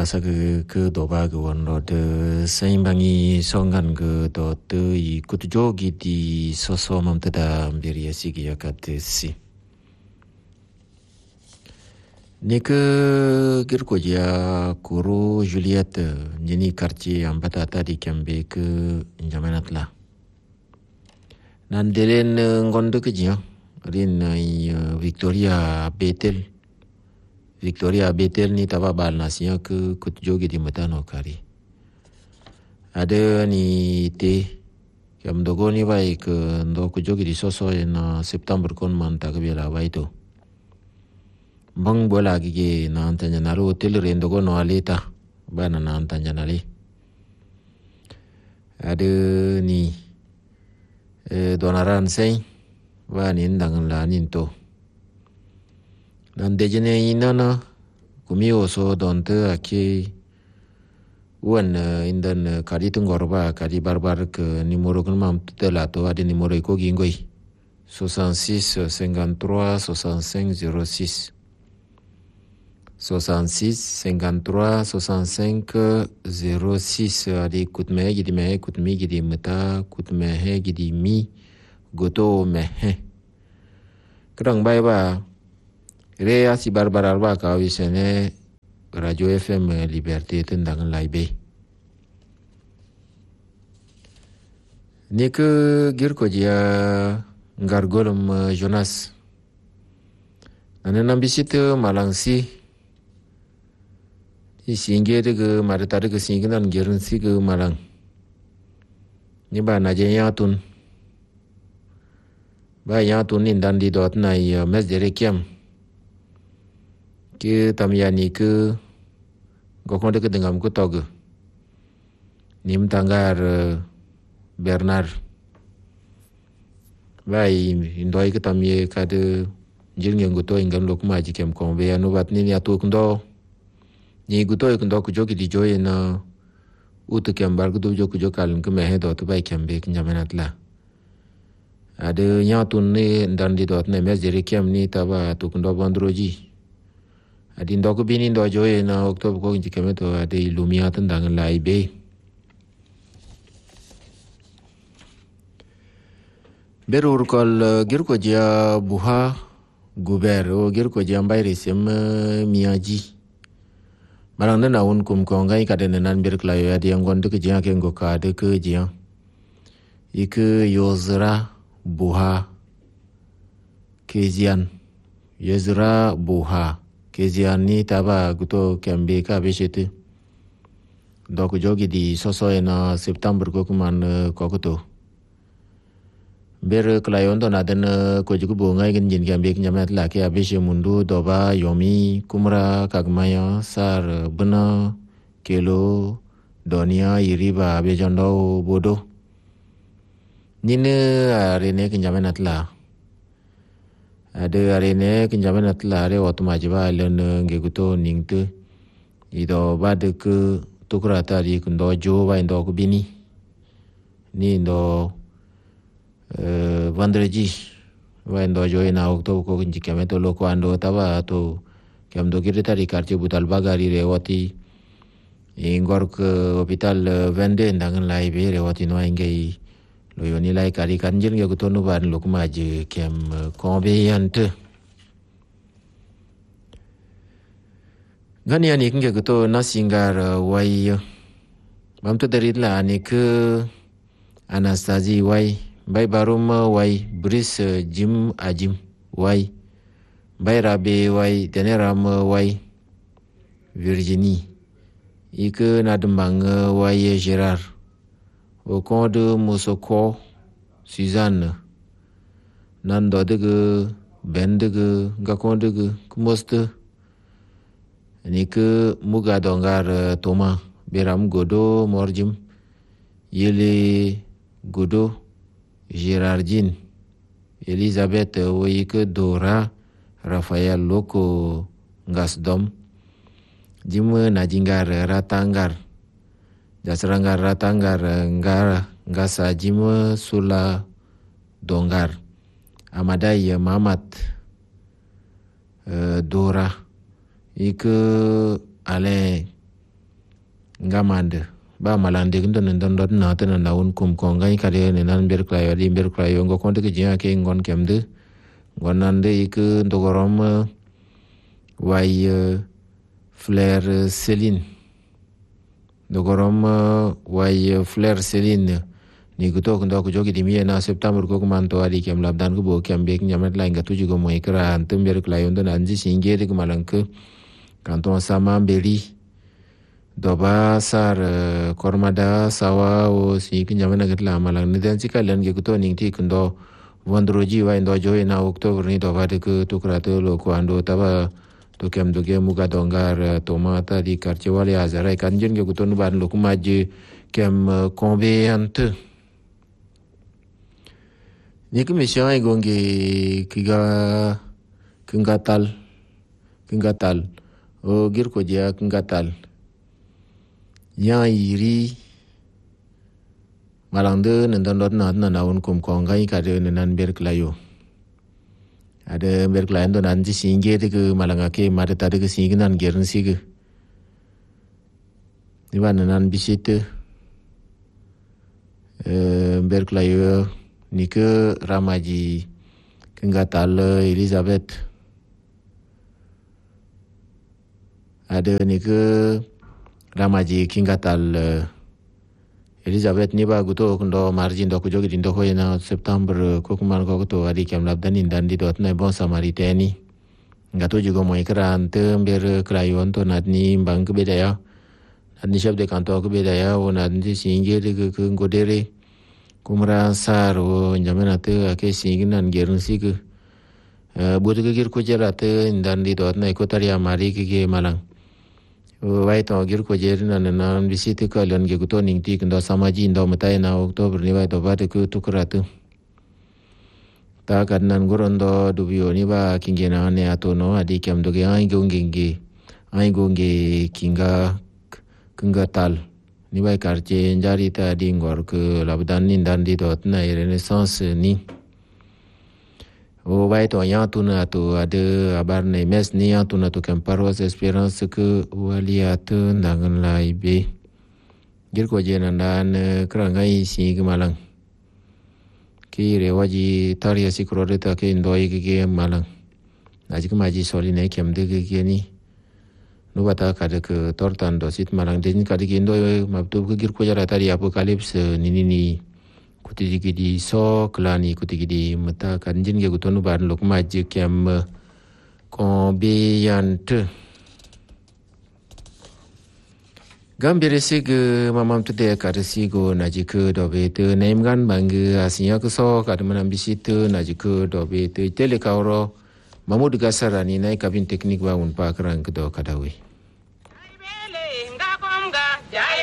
basa ke doba ke wono de saimbangi songan ke do te I kutjogi di soso mamtada mbiri asigi yakatesi. Nek girko dia kuru Juliette njeni quartier ambata tadi kembe ke njamanatla. Nandelen ngondo ke dia rin Victoria Betel. Victoria Betel ni taba bal nasinya ke kutjogi di metano kari. Ada ni te kam dogo ni bai ke ndo kutjogi di soso na September kon manta ke bela bai to. Bang bola gige na antanya naru hotel rendo go no aleta bana na antanya nale. Ada ni donaran sei wa ni ndang la ninto. Dan dejene inana kumio so donte ake wan indan kadi tungorba kadi barbar ke nimoro kun mam tutelato ade nimoro ko gingoi 66 53 65 06 66 53 65 06 ade kutme gidi meta kutme he gidi mi goto me he krang bai ba Rea si barbar ba ka wisene Radio FM Liberté tendang laibe. Nek girko dia ngargolum Jonas. Nanen ambisite malangsi. Isinge de marita de singinan gerun si ke malang. Ni ba na je yatun. Ba yatun indan di dot na mes de rekiam. Ke tamyani ke gokonde ke dengam ku tog nim tanggar Bernard bai indoi ke tamye kade jirngen guto ingam lokuma jikem kombe anu batni ni atu kundo ni guto kundo ku jogi di joye na utu kembar ku joku jokal ke mehe dot bai kembe kinjamenatla ade nyatun ni ndandi dot ne mes jere kem ni taba tu kundo bandroji Adi ndoko bini ndo joye na Oktober ko inji kemeto ade ilumia tendang laibe. Berur kol girko dia buha guber o girko dia mbai resem miaji. Marang na un kum kongai kadene nan ber klayo ade yang gonde ke dia ke ngoka de ke dia. Ike yozra buha kezian. Yozra buha Keziani taba guto kembe ka beshete. Dok jogi di soso na September ko kuman kokuto. Ber klayondo na den ko jugu bonga gen jin kembe kinyamet la ke abeshe mundu doba yomi kumra kagmaya sar bena kelo donia iriba bejondo bodo. Nine arene kinyamet la. Ada arene kinjaman atla are otomajiba len ngeguto ningte ido bade ke tukra tari kundo jo ba indo kubini ni indo vendredi ba indo jo ina okto ko kinji kemeto loko ando taba to kemdo giritari quartier butal bagari rewati ingor ke hospital vende ndangan laibe rewati no ingei lo yoni lai kari kanjil nge kuto nuban lo kumaje kem kombe yante gani ani nge kuto nasingar wai mamto darit la ani ke Anastasie wai bai barum wai bris jim ajim wai bai rabe wai deneram wai Virginie ike nadembang wai Gerard au camp de Mosoko, Suzanne, Nando de Ben de Gakon de Kumoste, Nike Mugadongar Thomas, Beram Godo Morjim, Yele Godo, Gérardine, Elisabeth Oike Dora, Raphaël Loko Gasdom, Jim Najingar Ratangar, Jasrangar ratangar ngar ngasa jima sula dongar amadai Mamat Dora ike ale ngamande ba malande kindo ndon dot na tan na un kum ko ngai kare ne nan ber klayo di ber klayo ngo konde ke jia ke ngon kemde ngonande ik ndogorom way Fleur Céline ndogorom way Fleur Céline ni guto ndo ko jogi dimi na september ko manto adi kem labdan ko bo kem be nyamet la ngatu jigo moy kra antum ber klayo ndo nanji singere ko malanke kanton sama beri doba sar kormada sawa o si kinyamena gitla malang ni den sikalen ge guto ning ti kundo vendredi wa ndo joy na october ni doba de ko tukrato lo ko ando taba to kem do ge muga dongar tomata di quartier wali azara kanjen ge guto nu ban lo kumaji kem conveyante ni ke mission ay gonge kiga kingatal o gir ko dia kingatal yang iri malangde nendon dot na un kum ko ngai ka de nan ber klayo ada ber klayo ndo nan ji singe de ke malanga ke mare ta de ke singe nan gern sige ni ban nan bisite ber klayo ni ke ramaji kingatal Elizabeth ada ni ke ramaji kingatal Elizabeth ni ba guto kundo margin do ko jogi dindo hoyna september ko kuman ko to adi kam labdan indan di dot na bon samaritani ngato jigo moy kran tember krayon to nadni bang ke bedaya nadni chef de canton ke bedaya o nadni singe de ke ngodere kumra saro njamena te ake singinan gerun sig bodo ke gir ko jarate indan di dot na ko tariya mari ke malang wai to gir ko jerina na visite ka lon ge guto ning ti kndo samaji ndo matai na october ni wai to bate ku tukratu ta kadnan gorondo dubio ni ba kingena ne atono adi kem do ge ai gonge kinga tal ni wai karche njari ta di ngor ke labdan ni dan di dot na renaissance ni o vai to ya tu na to ade abar ne mes ni ya tu na to kem paros esperance ke waliat nangan lai be gir ko je nan dan krangai si ke malang ki rewaji taria sikrore ta ke ndoi ke malang aji ke maji soli ne kem de ke ni no bata ka de ke tortan do sit malang de ni ka de ke ndoi mabtu ke gir ko jara tari apocalypse ni kutigi di so klani kutigi di mata kanjin ge gutonu bar lok maji kem conveyante gambere sig mamam tude karsi go najik do bete naimgan bang asinya ko so kadman ambisit najik do bete telekauro mamud gasarani nai kabin teknik wa un pakran do kadawi